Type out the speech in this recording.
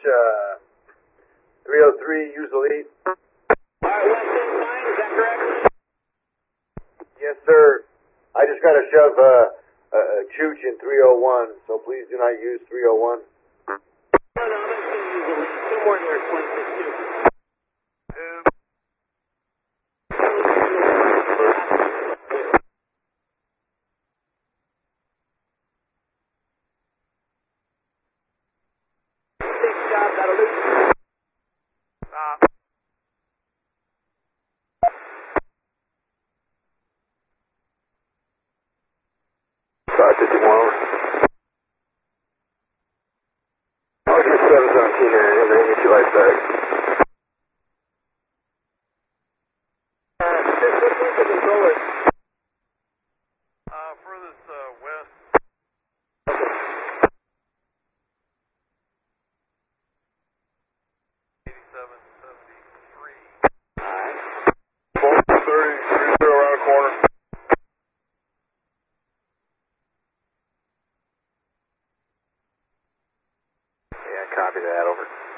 303, use the lead. Alright, West 9, is that correct? Yes, sir. I just got to shove a chooch in 301, so please do not use 301. No, I'm not going to use the lead. Somewhere in there it's 162. I'll get 717 here, and then get you right back. Furthest west. 8773. Alright. 30 around the corner. Yeah, copy that, over.